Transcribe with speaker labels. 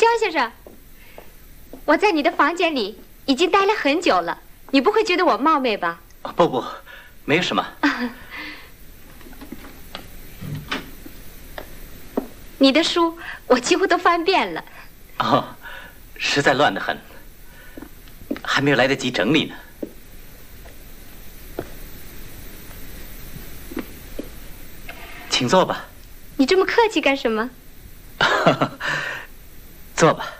Speaker 1: 张先生，我在你的房间里已经待了很久了，你不会觉得我冒昧吧？
Speaker 2: 不，没有什么。
Speaker 1: 你的书我几乎都翻遍了。
Speaker 2: 哦，实在乱得很，还没有来得及整理呢。请坐吧。
Speaker 1: 你这么客气干什么？
Speaker 2: 坐吧。